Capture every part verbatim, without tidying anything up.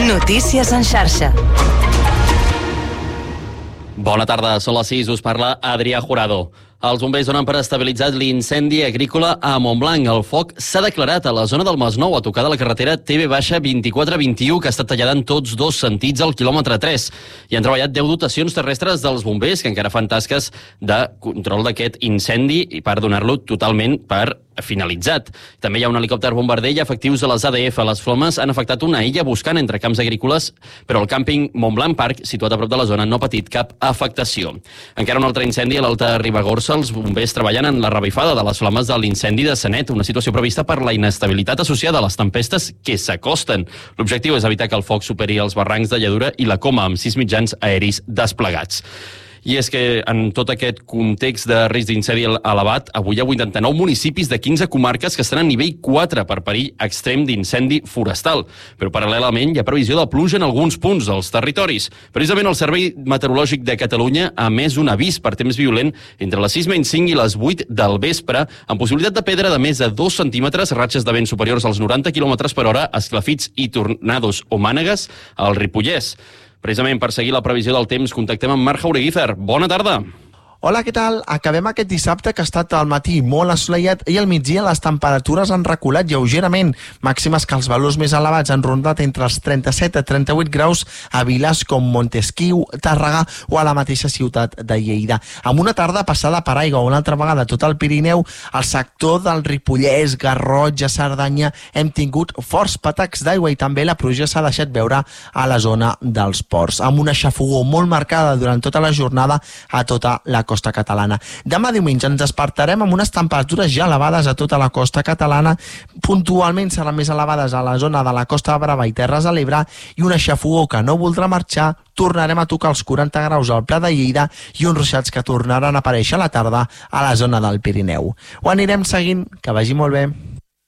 Notícies en xarxa. Bona tarda, són les sis, us parla Adrià Jurado. Els bombers donen per estabilitzat l'incendi agrícola a Montblanc. El foc s'ha declarat a la zona del Masnou, a tocar de la carretera T B vint-i-quatre vint-i-u, que ha estat tallada en tots dos sentits al quilòmetre tres. Hi han treballat deu dotacions terrestres dels bombers, que encara fan tasques de control d'aquest incendi i per donar-lo totalment per finalitzat. També hi ha un helicòpter bombarder i efectius de les A D F. Les flames han afectat una illa buscant entre camps agrícoles, però el càmping Montblanc Park, situat a prop de la zona, no ha patit cap afectació. Encara un altre incendi a l'Alta Ribagorça, els bombers treballant en la revifada de les flames de l'incendi de Sanet, una situació prevista per la inestabilitat associada a les tempestes que s'acosten. L'objectiu és evitar que el foc superi els barrancs de Lladura i la Coma, amb sis mitjans aeris desplegats. I és que en tot aquest context de risc d'incendi elevat, avui hi ha vuitanta-nou municipis de quinze comarques que estan a nivell quatre per perill extrem d'incendi forestal. Però paral·lelament hi ha previsió de pluja en alguns punts dels territoris. Precisament el Servei Meteorològic de Catalunya ha emès un avís per temps violent entre les sis menys cinc i les vuit del vespre, amb possibilitat de pedra de més de dos centímetres, ratxes de vent superiors als noranta quilòmetres per hora, esclafits i tornados o mànegues al Ripollès. Precisament per seguir la previsió del temps, contactem amb Marc Jaureguízar. Bona tarda. Hola, què tal? Acabem aquest dissabte que ha estat al matí molt assolellat i al migdia les temperatures han reculat lleugerament, màximes que els valors més elevats han rondat entre els trenta-set a trenta-vuit graus a viles com Montesquiu, Tàrrega o a la mateixa ciutat de Lleida. Amb una tarda passada per aigua una altra vegada tot el Pirineu, al sector del Ripollès, Garrotxa, Cerdanya, hem tingut forts patacs d'aigua i també la pluja s'ha deixat veure a la zona dels ports, amb una xafogor molt marcada durant tota la jornada a tota la costa catalana. Demà diumenge ens despertarem amb unes temperatures ja elevades a tota la costa catalana, puntualment seran més elevades a la zona de la Costa Brava i Terres de l'Ebre i una xafogor que no voldrà marxar. Tornarem a tocar els quaranta graus al Pla de Lleida i uns ruixats que tornaran a aparèixer a la tarda a la zona del Pirineu. Ho anirem seguint, que vagi molt bé.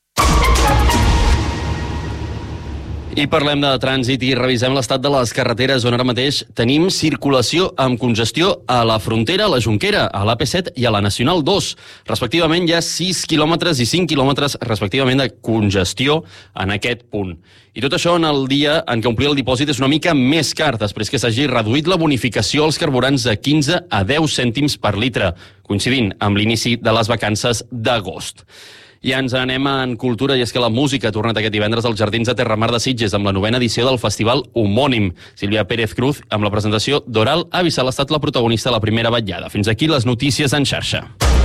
I parlem de trànsit i revisem l'estat de les carreteres, on ara mateix tenim circulació amb congestió a la frontera, a la Jonquera, a l'A P set i a la Nacional dos. Respectivament, hi ha sis quilòmetres i cinc quilòmetres, respectivament, de congestió en aquest punt. I tot això en el dia en què omplir el dipòsit és una mica més car, després que s'hagi reduït la bonificació als carburants de quinze a deu cèntims per litre, coincidint amb l'inici de les vacances d'agost. I ens anem en cultura, i és que la música ha tornat aquest divendres als Jardins de Terramar de Sitges amb la novena edició del festival homònim. Sílvia Pérez Cruz, amb la presentació d'Oral, ha avisat l'estat la protagonista de la primera vetllada. Fins aquí les notícies en xarxa.